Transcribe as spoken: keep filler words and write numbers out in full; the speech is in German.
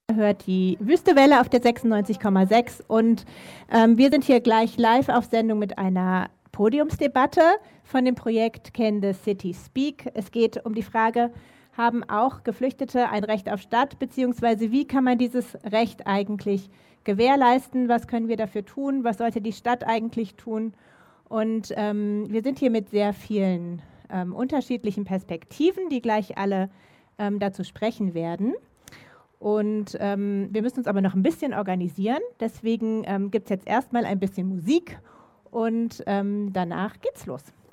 Hört die Wüstewelle auf der sechsundneunzig Komma sechs und ähm, wir sind hier gleich live auf Sendung mit einer Podiumsdebatte von dem Projekt Can the City Speak. Es geht um die Frage, haben auch Geflüchtete ein Recht auf Stadt, beziehungsweise wie kann man dieses Recht eigentlich gewährleisten? Was können wir dafür tun? Was sollte die Stadt eigentlich tun? Und ähm, wir sind hier mit sehr vielen ähm, unterschiedlichen Perspektiven, die gleich alle ähm, dazu sprechen werden. Und ähm, wir müssen uns aber noch ein bisschen organisieren. Deswegen ähm, gibt es jetzt erstmal ein bisschen Musik und ähm, danach geht's los.